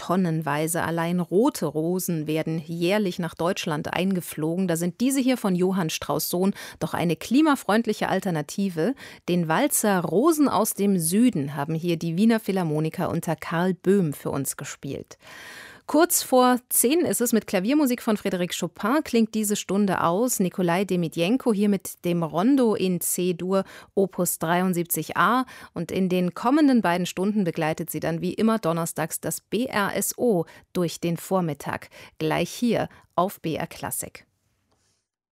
tonnenweise. Allein rote Rosen werden jährlich nach Deutschland eingeflogen. Da sind diese hier von Johann Strauss Sohn doch eine klimafreundliche Alternative. Den Walzer Rosen aus dem Süden haben hier die Wiener Philharmoniker unter Karl Böhm für uns gespielt. Kurz vor 10 ist es. Mit Klaviermusik von Frédéric Chopin klingt diese Stunde aus. Nikolai Demidjenko hier mit dem Rondo in C-Dur, Opus 73a. Und in den kommenden beiden Stunden begleitet sie dann wie immer donnerstags das BRSO durch den Vormittag. Gleich hier auf BR Klassik.